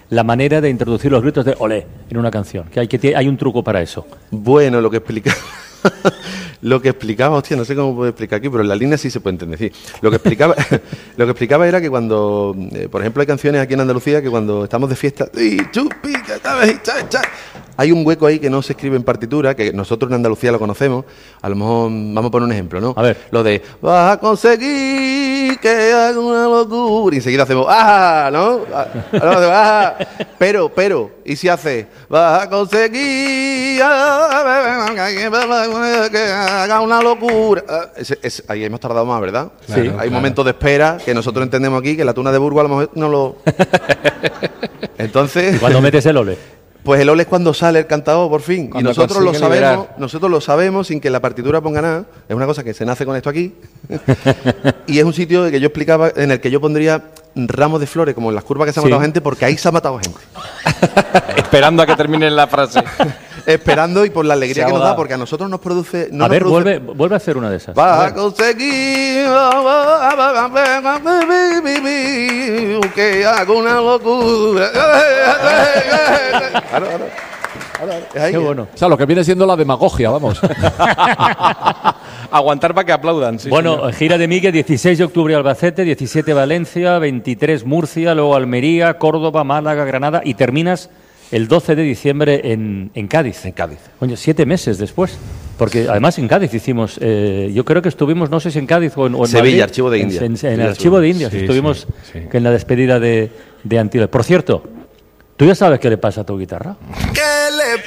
la manera de introducir los gritos de olé en una canción? Que hay un truco para eso. Bueno, lo que explicaba, hostia, no sé cómo puedo explicar aquí, pero en la línea sí se puede entender. Sí. Lo que explicaba era que cuando, por ejemplo, hay canciones aquí en Andalucía que cuando estamos de fiesta, hay un hueco ahí que no se escribe en partitura, que nosotros en Andalucía lo conocemos. A lo mejor vamos a poner un ejemplo, ¿no? A ver. Lo de vas a conseguir que haga una locura. Y enseguida hacemos ¿no? Pero, ¿y si hace vas a conseguir que haga una locura? Ahí hemos tardado más, ¿verdad? Sí. Hay momentos de espera que nosotros entendemos aquí, que la tuna de Burgos a lo mejor no lo... Entonces... ¿Y cuando metes el ole? Pues el ole es cuando sale el cantador, por fin. Cuando y nosotros liberar. lo sabemos sin que la partitura ponga nada. Es una cosa que se nace con esto aquí. Y es un sitio que yo explicaba en el que yo pondría ramos de flores, como en las curvas que se ha matado gente, porque ahí se ha matado gente. Esperando a que termine la frase. Esperando y por la alegría que nos da, dado. porque a nosotros nos produce... No A nos ver, produce... vuelve a hacer una de esas. Va a conseguir que haga una locura. Es ahí Qué que- bueno. O sea, lo que viene siendo la demagogia, vamos. Aguantar para que aplaudan. Sí, Bueno, señor. gira de Miguel, 16 de octubre Albacete, 17 Valencia, 23 Murcia, luego Almería, Córdoba, Málaga, Granada y terminas el 12 de diciembre en Cádiz. En Cádiz. Coño, 7 meses después. Porque además en Cádiz hicimos, yo creo que estuvimos, no sé si en Cádiz o en Sevilla, Madrid, Archivo de Indias. En el Archivo de Indias Sí, estuvimos sí. en la despedida de Antilles. Por cierto, ¿tú ya sabes qué le pasa a tu guitarra? Que